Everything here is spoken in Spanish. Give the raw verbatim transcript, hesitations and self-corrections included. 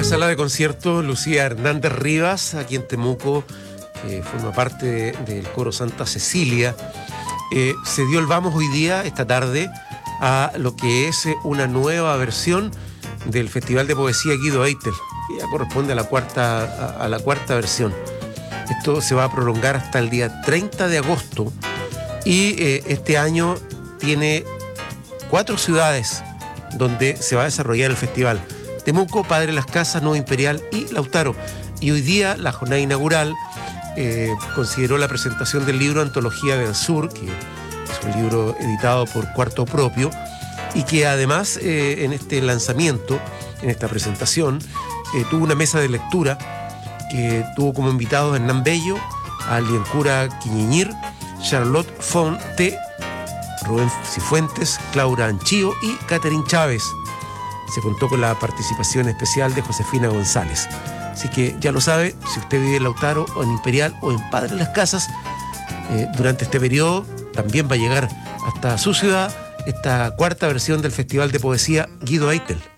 la sala de conciertos Lucía Hernández Rivas, aquí en Temuco, que forma parte de, del coro Santa Cecilia. Eh, se dio el vamos hoy día, esta tarde, a lo que es una nueva versión del Festival de Poesía Guido Eitel, que ya corresponde a la cuarta, a, a la cuarta versión. Esto se va a prolongar hasta el día treinta de agosto y eh, este año tiene cuatro ciudades donde se va a desarrollar el festival: Temuco, Padre Las Casas, Nueva Imperial y Lautaro. Y hoy día la jornada inaugural eh, consideró la presentación del libro Antología del Sur, que es un libro editado por Cuarto Propio, y que además eh, en este lanzamiento, en esta presentación, eh, tuvo una mesa de lectura que tuvo como invitados a Hernán Bello, a Liencura Quiñiñir, Charlotte Fonte, Rubén Cifuentes, Claudia Anchío y Catherine Chávez. Se contó con la participación especial de Josefina González. Así que ya lo sabe, si usted vive en Lautaro o en Imperial o en Padre Las Casas, eh, durante este periodo también va a llegar hasta su ciudad esta cuarta versión del Festival de Poesía Guido Eitel.